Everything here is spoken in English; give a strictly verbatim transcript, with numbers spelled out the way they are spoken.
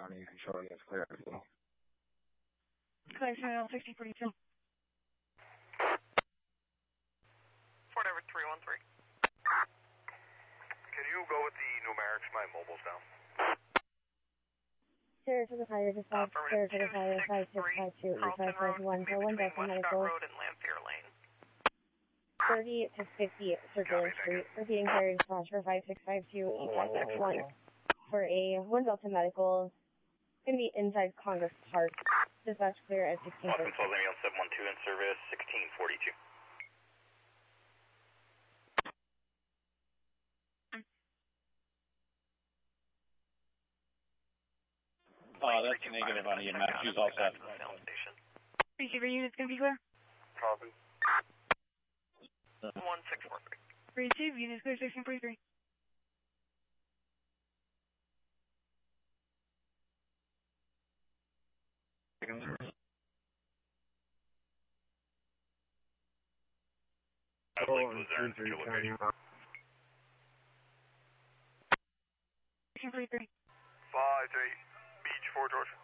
County showing it's clear as well. Connection on sixty forty-two. Fort Everett three one three. Can you go with the numerics? My mobile's down. Sierra to the fire dispatch, Sierra to the fire, five six five two, eight five five one, for one Delta Medical. Road and Lamphere Lane. thirty to fifty Circular Street, repeating fire dispatch for five six five two, eight five six one. For a one Delta Medical, going to be inside Congress Park. Dispatch clear at sixteen forty-two. Austin twelve, seven one two in service, sixteen forty-two. Oh, that's a negative on E M S. She's all set. Receiver unit's going to be clear. Copy. one six four three. Receive unit's clear sixteen forty-three. sixteen forty-three. five eight, Beach, Fort George.